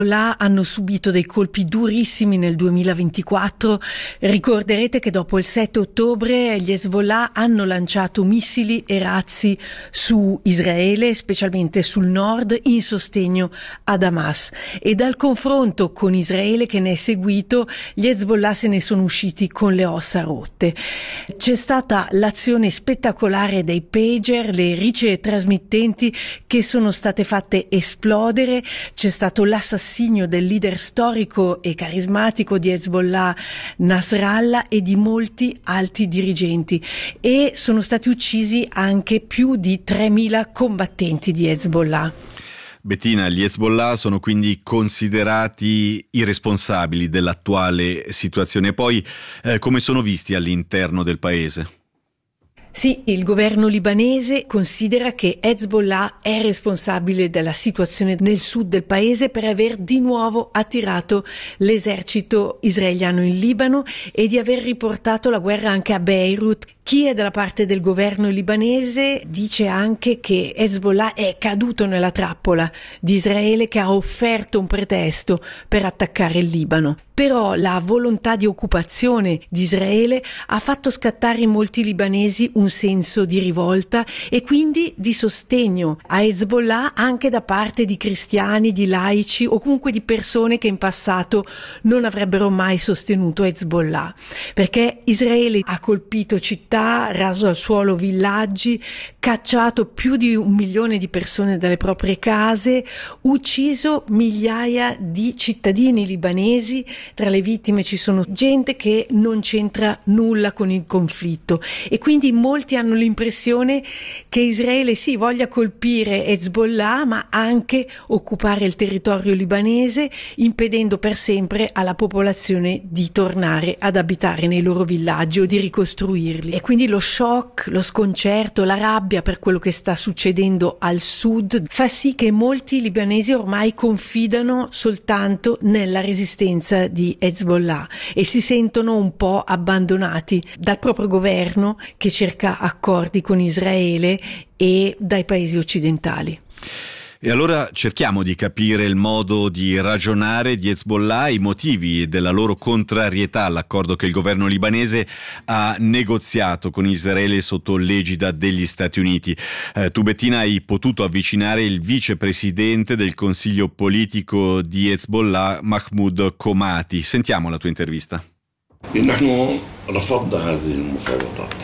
Là hanno subito dei colpi durissimi nel 2024. Ricorderete che dopo il 7 ottobre gli Hezbollah hanno lanciato missili e razzi su Israele, specialmente sul nord, in sostegno ad Hamas. E dal confronto con Israele che ne è seguito, gli Hezbollah se ne sono usciti con le ossa rotte. C'è stata l'azione spettacolare dei pager, le ricce trasmittenti che sono state fatte esplodere. C'è stato l'assassinio del leader storico e carismatico di Hezbollah, Nasrallah, e di molti alti dirigenti, e sono stati uccisi anche più di 3.000 combattenti di Hezbollah. Bettina, gli Hezbollah sono quindi considerati i responsabili dell'attuale situazione. Poi come sono visti all'interno del paese? Sì, il governo libanese considera che Hezbollah è responsabile della situazione nel sud del paese per aver di nuovo attirato l'esercito israeliano in Libano e di aver riportato la guerra anche a Beirut. Chi è dalla parte del governo libanese dice anche che Hezbollah è caduto nella trappola di Israele, che ha offerto un pretesto per attaccare il Libano. Però la volontà di occupazione di Israele ha fatto scattare in molti libanesi un senso di rivolta e quindi di sostegno a Hezbollah anche da parte di cristiani, di laici o comunque di persone che in passato non avrebbero mai sostenuto Hezbollah. Perché Israele ha colpito città, raso al suolo villaggi, cacciato più di 1 milione di persone dalle proprie case, ucciso migliaia di cittadini libanesi. Tra le vittime ci sono gente che non c'entra nulla con il conflitto, e quindi molti hanno l'impressione che Israele sì voglia colpire Hezbollah, ma anche occupare il territorio libanese, impedendo per sempre alla popolazione di tornare ad abitare nei loro villaggi o di ricostruirli. E quindi lo shock, lo sconcerto, la rabbia per quello che sta succedendo al sud fa sì che molti libanesi ormai confidano soltanto nella resistenza di Hezbollah e si sentono un po' abbandonati dal proprio governo, che cerca accordi con Israele, e dai paesi occidentali. E allora cerchiamo di capire il modo di ragionare di Hezbollah, i motivi della loro contrarietà all'accordo che il governo libanese ha negoziato con Israele sotto l'egida degli Stati Uniti. Tu, Bettina, hai potuto avvicinare il vicepresidente del consiglio politico di Hezbollah, Mahmoud Komati. Sentiamo la tua intervista. نحن رفضنا هذه المفاوضات.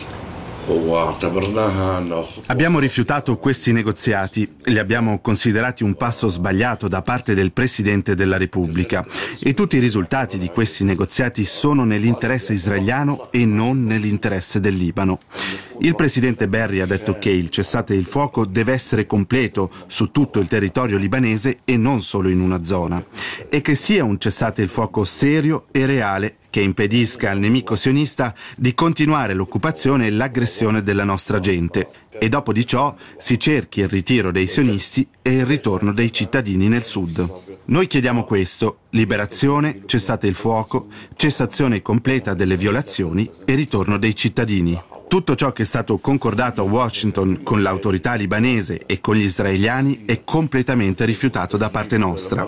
Abbiamo rifiutato questi negoziati, li abbiamo considerati un passo sbagliato da parte del Presidente della Repubblica, e tutti i risultati di questi negoziati sono nell'interesse israeliano e non nell'interesse del Libano. Il Presidente Berri ha detto che il cessate il fuoco deve essere completo su tutto il territorio libanese e non solo in una zona, e che sia un cessate il fuoco serio e reale che impedisca al nemico sionista di continuare l'occupazione e l'aggressione della nostra gente, e dopo di ciò si cerchi il ritiro dei sionisti e il ritorno dei cittadini nel sud. Noi chiediamo questo: liberazione, cessate il fuoco, cessazione completa delle violazioni e ritorno dei cittadini. Tutto ciò che è stato concordato a Washington con l'autorità libanese e con gli israeliani è completamente rifiutato da parte nostra.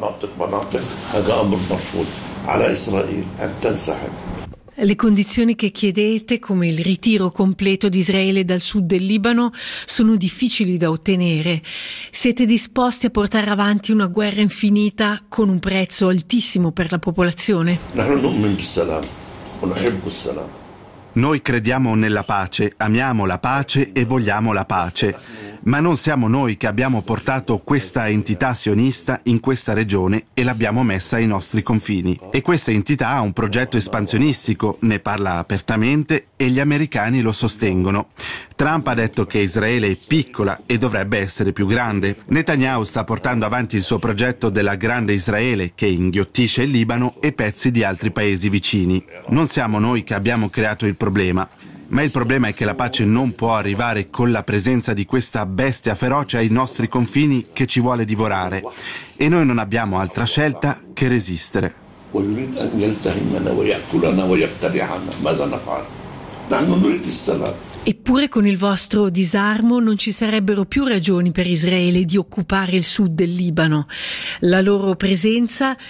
Le condizioni che chiedete, come il ritiro completo di Israele dal sud del Libano, sono difficili da ottenere. Siete disposti a portare avanti una guerra infinita con un prezzo altissimo per la popolazione? Noi crediamo nella pace, amiamo la pace e vogliamo la pace, ma non siamo noi che abbiamo portato questa entità sionista in questa regione e l'abbiamo messa ai nostri confini. E questa entità ha un progetto espansionistico, ne parla apertamente e gli americani lo sostengono. Trump ha detto che Israele è piccola e dovrebbe essere più grande. Netanyahu sta portando avanti il suo progetto della grande Israele, che inghiottisce il Libano e pezzi di altri paesi vicini. Non siamo noi che abbiamo creato il problema, ma il problema è che la pace non può arrivare con la presenza di questa bestia feroce ai nostri confini che ci vuole divorare, e noi non abbiamo altra scelta che resistere. Eppure con il vostro disarmo non ci sarebbero più ragioni per Israele di occupare il sud del Libano. La loro presenza